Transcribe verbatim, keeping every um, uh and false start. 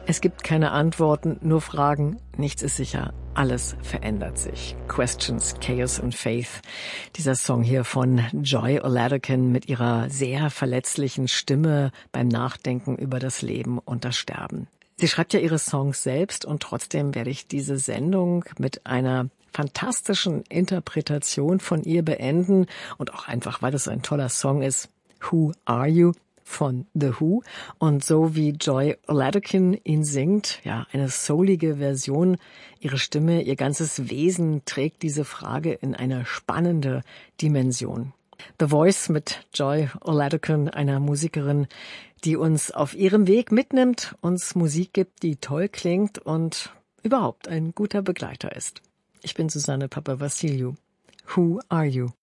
Es gibt keine Antworten, nur Fragen. Nichts ist sicher. Alles verändert sich. Questions, Chaos and Faith. Dieser Song hier von Joy Oladokun mit ihrer sehr verletzlichen Stimme beim Nachdenken über das Leben und das Sterben. Sie schreibt ja ihre Songs selbst und trotzdem werde ich diese Sendung mit einer fantastischen Interpretation von ihr beenden und auch einfach, weil es ein toller Song ist. Who Are You? Von The Who. Und so wie Joy Oladokun ihn singt, ja, eine soulige Version, ihre Stimme, ihr ganzes Wesen trägt diese Frage in eine spannende Dimension. The Voice mit Joy Oladokun, einer Musikerin, die uns auf ihrem Weg mitnimmt, uns Musik gibt, die toll klingt und überhaupt ein guter Begleiter ist. Ich bin Susanne Papavassiliou. Who Are You?